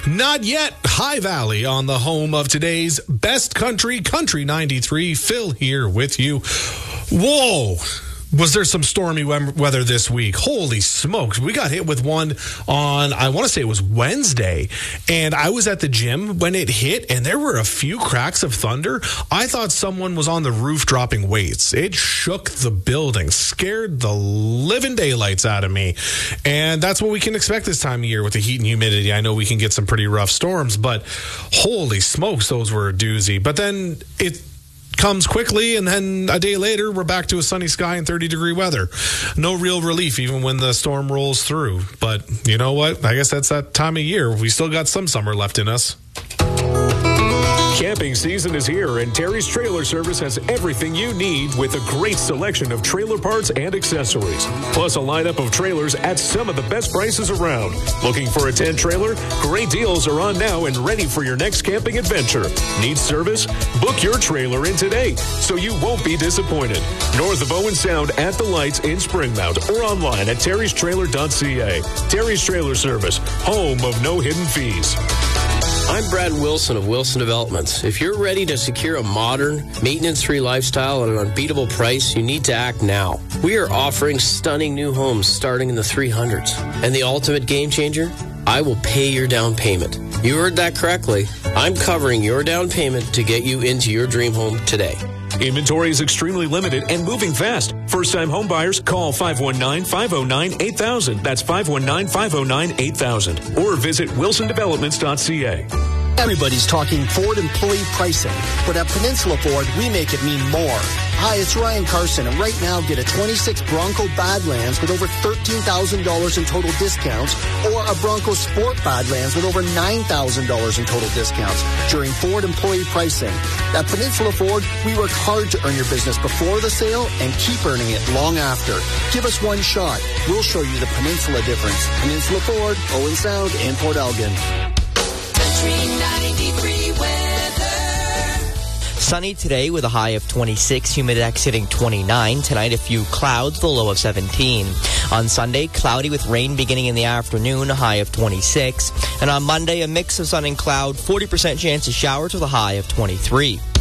Not yet. High Valley on the home of today's best country, Country 93. Phil here with you. Whoa. Was there some stormy weather this week? Holy smokes. We got hit with one on, I want to say it was Wednesday. And I was at the gym when it hit, and there were a few cracks of thunder. I thought someone was on the roof dropping weights. It shook the building, scared the living daylights out of me. And that's what we can expect this time of year with the heat and humidity. I know we can get some pretty rough storms, but holy smokes, those were a doozy. But then it comes quickly, and then a day later we're back to a sunny sky and 30-degree weather. No real relief even when the storm rolls through. But you know what? I guess that's that time of year. We still got some summer left in us. Camping season is here, and Terry's Trailer Service has everything you need with a great selection of trailer parts and accessories, plus a lineup of trailers at some of the best prices around. Looking for a tent trailer? Great deals are on now and ready for your next camping adventure. Need service? Book your trailer in today so you won't be disappointed. North of Owen Sound at the lights in Springmount or online at terrystrailer.ca. Terry's Trailer Service, home of no hidden fees. I'm Brad Wilson of Wilson Developments. If you're ready to secure a modern, maintenance-free lifestyle at an unbeatable price, you need to act now. We are offering stunning new homes starting in the 300s. And the ultimate game changer? I will pay your down payment. You heard that correctly. I'm covering your down payment to get you into your dream home today. Inventory is extremely limited and moving fast. First-time home buyers, call 519-509-8000. That's 519-509-8000. Or visit wilsondevelopments.ca. Everybody's talking Ford employee pricing, but at Peninsula Ford, we make it mean more. Hi, it's Ryan Carson, and right now get a 26 Bronco Badlands with over $13,000 in total discounts, or a Bronco Sport Badlands with over $9,000 in total discounts during Ford employee pricing. At Peninsula Ford, we work hard to earn your business before the sale and keep earning it long after. Give us one shot. We'll show you the Peninsula difference. Peninsula Ford, Owen Sound, and Port Elgin. Country 93 weather. Sunny today with a high of 26, Humidex hitting 29. Tonight, a few clouds, the low of 17. On Sunday, cloudy with rain beginning in the afternoon, a high of 26. And on Monday, a mix of sun and cloud, 40% chance of showers with a high of 23.